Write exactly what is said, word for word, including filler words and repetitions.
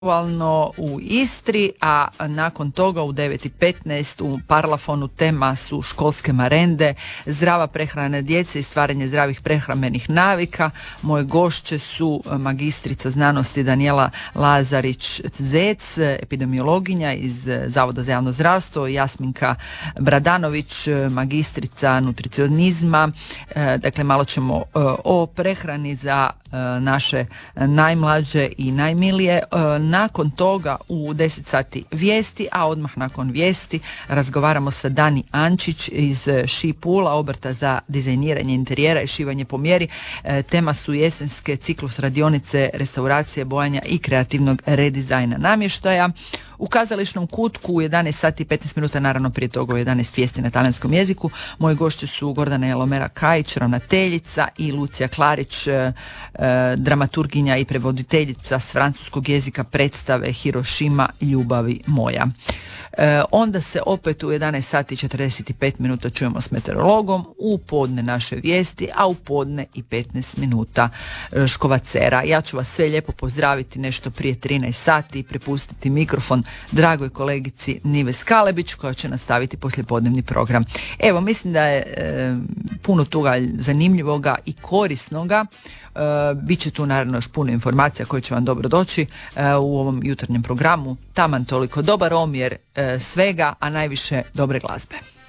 aktualno u Istri, a nakon toga u devet i petnaest u Parlafonu tema su školske marende, zdrava prehrana djece i stvaranje zdravih prehrambenih navika. Moje gošće su magistrica znanosti Danijela Lazarić-Zec, epidemiologinja iz Zavoda za javno zdravstvo, Jasminka Bradanović, magistrica nutricionizma. Dakle, malo ćemo o prehrani za naše najmlađe i najmilije. Nakon toga u deset sati vijesti, a odmah nakon vijesti razgovaramo sa Dani Ančić iz Šipula, obrta za dizajniranje interijera i šivanje po mjeri. Tema su jesenske ciklus radionice, restauracije, bojanja i kreativnog redizajna namještaja. U kazališnom kutku u jedanaest sati i petnaest minuta, naravno prije toga u jedanaest vijesti na talijanskom jeziku. Moji gošće su Gordana Jelomera Kajić, ravnateljica, i Lucija Klarić, e, dramaturginja i prevoditeljica s francuskog jezika predstave Hirošima, ljubavi moja. E, onda se opet u jedanaest sati i četrdeset pet minuta čujemo s meteorologom, u podne naše vijesti, a u podne i petnaest minuta Škovacera. Ja ću vas sve lijepo pozdraviti nešto prije trinaest sati i prepustiti mikrofon dragoj kolegici Nives Kalebić, koja će nastaviti poslijepodnevni program. Evo, mislim da je e, puno toga zanimljivoga i korisnoga. E, Biće tu naravno još puno informacija koje će vam dobro doći e, u ovom jutarnjem programu. Taman toliko dobar omjer e, svega, a najviše dobre glazbe.